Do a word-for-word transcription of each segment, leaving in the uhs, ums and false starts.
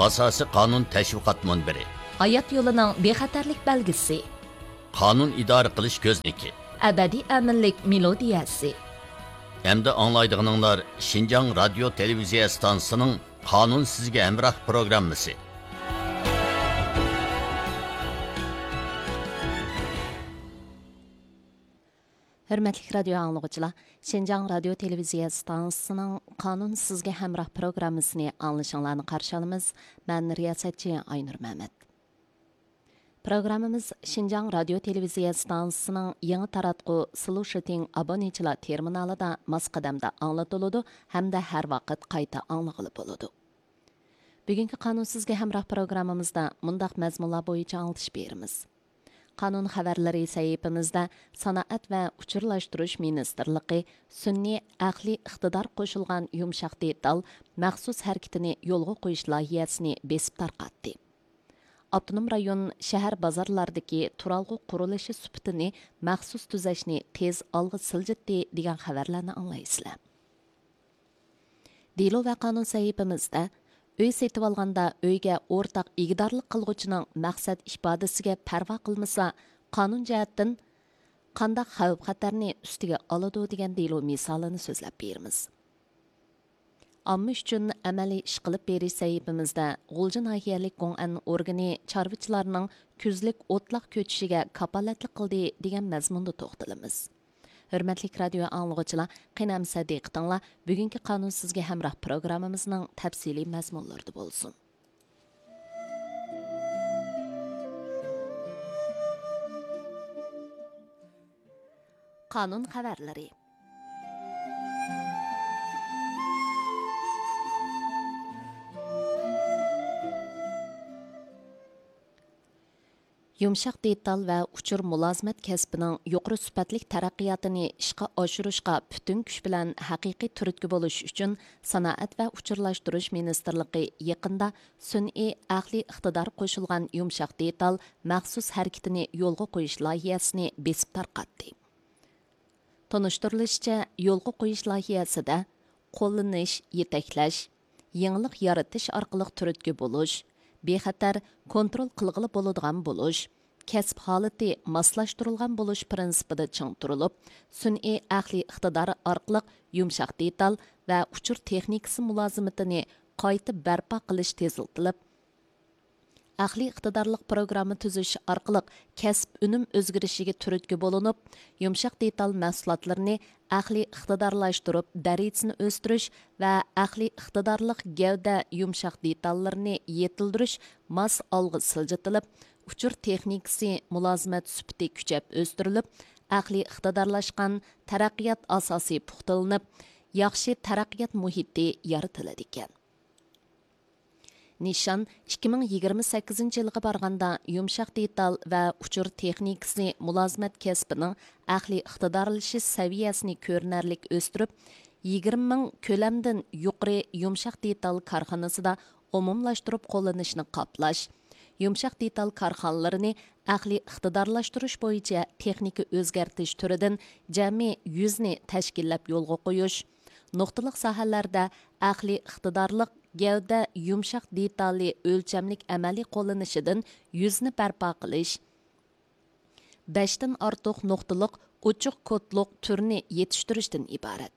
Asosiy qonun tashviqot munbiri. Hayot yo'lining bexatarlik belgisi. Qonun idora qilish ko'zniki. Abadiy aminlik melodiyasi. Hamda anglaydiganlar Şinjan radio televiziya stansiyasining Qonun sizga hamroh programmasi. Hörmətli radio anlıqçılar, Şinjan radio televiziya stansiyasining Qonun sizga hamroh programmasini anglashinglarni qarshi olamiz. Men riyosatchi Aynur Mehmet. Programmamiz Şinjan radio televiziya stansiyasining yangi taratqu Slushting abonechilar terminalida masqadamda anglatıladi hamda har vaqt qayta anglag'ili bo'ladi. Bugungi Qonun sizga hamroh programmamizda mundaq mazmunlar bo'yicha anglatish beramiz. Qonun xabarlari sahifamizda Sanoat va uchurlashtirish ministrligi sun'iy aqliy iqtidor qo'shilgan yumshoq detal maxsus harakatini yo'lga qo'yish loyihasini besib tarqatdi. Avtonom rayon shahar bozorlardagi turalg'u qurilishi sifatini maxsus tuzashni tez olg'a siljitdi degan xabarlarni anglaysizlar. Delo va qonun sahifamizda uy setib olganda uyga o'rtaq igdorlik qilg'uchining maqsad ifodasiga parvo qilmasa, qonun jihatdan qanday xavf xatarni ustiga oladi degan delo misolini so'zlab beramiz. Amma uchun amaliy ish qilib berish sahifamizda G'ulji nahiyalik Gong'an organi chorvachilarning kuzlik o'tloq ko'chishiga kapolatlik qildi degan mazmunda to'xtalamiz. Hörmətli radio anlıqçılar, qinam sadiqtinglar, bugungi qonun sizga hamroh programmamizning tafsiliy mazmunlarida bo'lsin. Qonun xabarlari. Yumshoq detal va uchur mulozimat kasbining yuqori sifatlik taraqqiyotini ishga oshirishga butun kuch bilan haqiqiy turtki bo'lish uchun Sanoat va uchurlashtirish ministrligi yaqinda sun'iy aqliy iqtidor qo'shilgan yumshoq detal maxsus harakatini yo'lga qo'yish loyihasini besib tarqatdi. Tonishtirilishicha, yo'lga qo'yish loyihasida qo'llanish, yetaklash, yangilik yaratish orqali turtki bo'lish, bexatar kontrol qilg'ili bo'ladigan bo'lish, kasb holati moslashtirilgan bo'lish prinsipida ching turilib, sun'iy aqliy iqtidor orqali yumshoq detal va uchur texnikasi mulozimatini qayta barpo qilish teziltilib, aqliy iqtidorlik programma tuzish orqali kasb unum o'zgarishiga turtki bo'linib, yumshoq detal mahsulotlarini aqliy iqtidorlashtirib, darajasini o'stirish va aqliy iqtidorlik gavda yumshoq detallarni yetildirish mas olg'a siljitilib, uchur texnikasi mulozimat sifati kuchab o'stirilib, aqliy iqtidorlashgan taraqqiyot asosi puxtalanib, yaxshi taraqqiyot muhiti yaratiladi ekan. Nishon ikki ming yigirma sakkizinchi yilga borganda yumshoq detal va uchur texnikasi mulozimat kasbining aqliy iqtidorlashish saviyasini ko'rinarlik o'stirib, yigirma ming ko'lamdan yuqori yumshoq detal korxonasida umumlashtirib qo'llanishni qoplash, yumshoq detal korxonalarini aqliy iqtidorlashtirish bo'yicha texnika o'zgartirish turidan jami yuz ni tashkillab yo'lga qo'yish, nuqtaliq sohalarda aqliy iqtidorlik gavda yumshoq detali o'lchamlik amaliy qo'llanishidan yuzni barpo qilish, beshdan ortiq nuqtaliq ochiq kodliq turni yetishtirishdan iborat.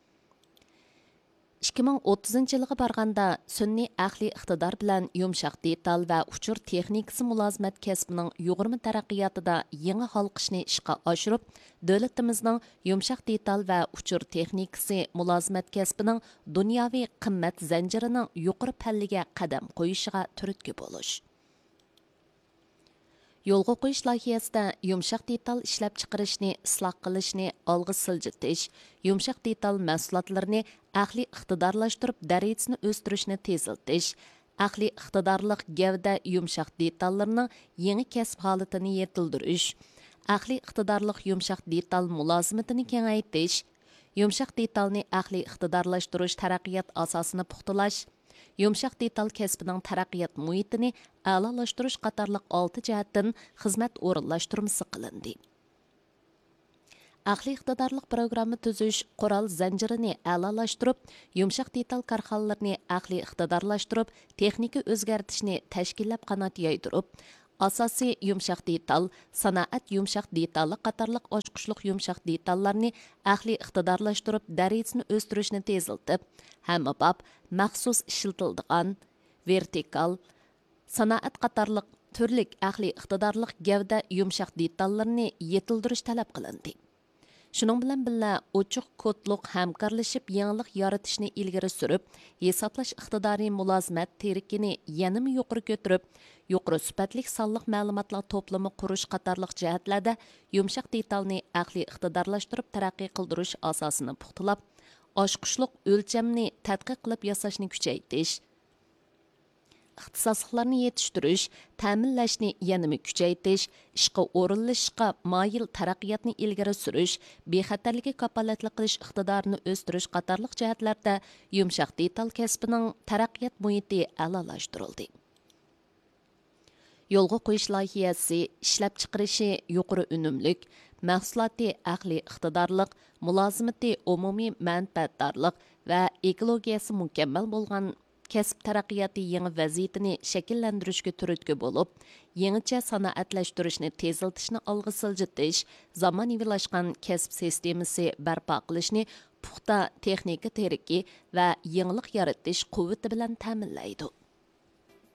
ikki ming o'ttizinchi yilga borganda sun'iy aqliy iqtidor bilan yumshoq detal va uchur texnikasi mulozimat kasbining yuqori taraqqiyotida yangi halqishni ishga oshirib, davlatimizning yumshoq detal va uchur texnikasi mulozimat kasbining dunyoviy qimmat zanjirining yuqori pallaga qadam qo'yishiga turtki bo'lish. Yo'lga qo'yish loyihasida yumshoq detal ishlab chiqarishni isloh qilishni olg'a siljitish, yumshoq detal mahsulotlarini aqliy iqtidorlashtirib darajasini o'stirishni teziltish, aqliy iqtidorlik gavda yumshoq detallarning yangi kasb holatini yetildirish, aqliy iqtidorlik yumshoq detal mulozimatini kengaytirish, yumshoq detalni aqliy iqtidorlashtirish taraqqiyot asosini puxtalash, yumshoq detal kasbining taraqqiyot muhitini a'lolashtirish qatorliq olti jihatdan xizmat o'rinlashtirmasi qilindi. Aqli iqtidorlik programma tuzish qural zanjirini a'lolashtirib, yumshoq detal korxonalarini aqli iqtidorlashtirib, texnika o'zgartishni tashkillab qanot yoydirib, asosiy yumshoq detal, sanoat yumshoq detali qatorliq oshqushliq yumshoq detallarni aqli iqtidorlashtirib, darajasini o'stirishni teziltib, hamma bab maxsus ishlatiladigan vertikal sanoat qatorliq turlik aqli iqtidorlik gavda yumshoq detallarni yetildirish talab qilindi. Шуның bilan birga ochiq kodliq hamkorlashib yangilik yaratishni ilgari surib, hisoblash iqtidori mulozimat terikini yanada yuqori ko'tarib, yuqori sifatli sonliq ma'lumotlar to'plami qurish qatorliq jihatlarda yumshoq detalni aqliy iqtidorlashtirib taraqqiy qildirish asosini puxtalab, oshqushliq o'lchamni tadqiq qilib yasashni kuchaytirish, ixtisosliklarni yetishtirish, ta'minlashni yanada kuchaytirish, ishqa o'rinlashishga moyil taraqqiyotni ilgari surish, bexatarlikka kafolatlik qilish iqtidorini o'stirish qatorliq jihatlarda yumshoq detal kasbining taraqqiyot muhiti a'lolashtirildi. Yo'lga qo'yish loyihasi ishlab chiqarishi yuqori unumlik, mahsuloti aqliy iqtidorlik, mulozimati umumiy manfaatdorlik va ekologiyasi mukammal bo'lgan kasb taraqqiyoti yangi vaziyatini shakllantirishga turtki bo'lib, yangicha sanoatlashtirishni teziltishni olg'a siljitish, zamonaviylashgan kasb sistemasi barpo qilishni puxta texnika teriki va yangilik yaratish quvvati bilan ta'minlaydi.